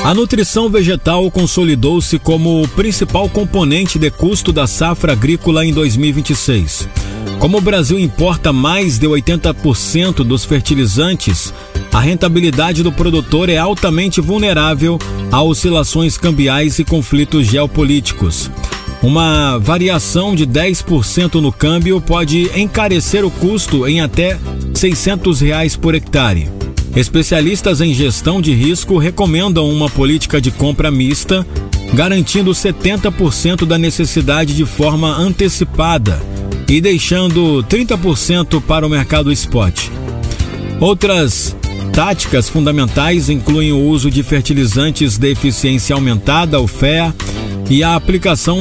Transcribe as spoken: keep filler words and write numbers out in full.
A nutrição vegetal consolidou-se como o principal componente de custo da safra agrícola em dois mil e vinte e seis. Como o Brasil importa mais de oitenta por cento dos fertilizantes, a rentabilidade do produtor é altamente vulnerável a oscilações cambiais e conflitos geopolíticos. Uma variação de dez por cento no câmbio pode encarecer o custo em até seiscentos reais por hectare. Especialistas em gestão de risco recomendam uma política de compra mista, garantindo setenta por cento da necessidade de forma antecipada e deixando trinta por cento para o mercado spot. Outras táticas fundamentais incluem o uso de fertilizantes de eficiência aumentada, o F E A, e a aplicação